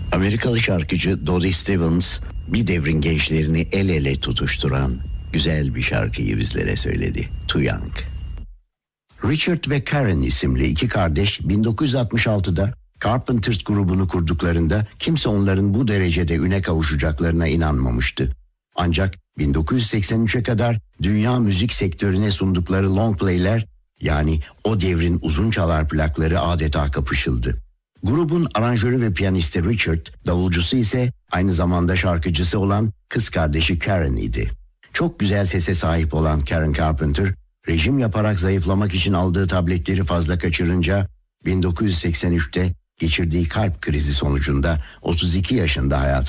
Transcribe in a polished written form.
Amerikalı şarkıcı Dodie Stevens bir devrin gençlerini el ele tutuşturan güzel bir şarkıyı bizlere söyledi. Too Young. Richard ve Karen isimli iki kardeş 1966'da Carpenters grubunu kurduklarında kimse onların bu derecede üne kavuşacaklarına inanmamıştı. Ancak 1983'e kadar dünya müzik sektörüne sundukları long play'ler, yani o devrin uzun çalar plakları adeta kapışıldı. Grubun aranjörü ve piyanisti Richard, davulcusu ise aynı zamanda şarkıcısı olan kız kardeşi Karen idi. Çok güzel sese sahip olan Karen Carpenter, rejim yaparak zayıflamak için aldığı tabletleri fazla kaçırınca 1983'te geçirdiği kalp krizi sonucunda 32 yaşında hayata